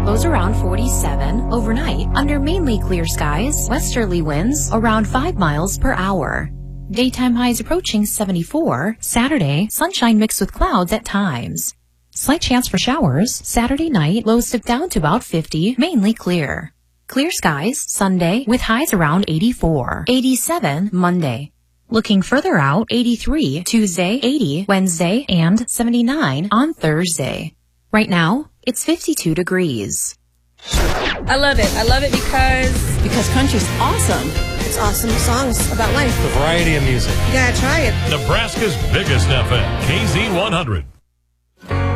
lows around 47. Overnight, under mainly clear skies, westerly winds around 5 miles per hour. Daytime highs approaching 74. Saturday, sunshine mixed with clouds at times. Slight chance for showers. Saturday night, lows dip down to about 50, mainly clear. Clear skies Sunday with highs around 84. 87 Monday. Looking further out, 83 Tuesday, 80 Wednesday, and 79 on Thursday. Right now, it's 52 degrees. I love it. I love it because country's awesome. It's awesome songs about life. The variety of music. You gotta try it. Nebraska's biggest FM, KZ100.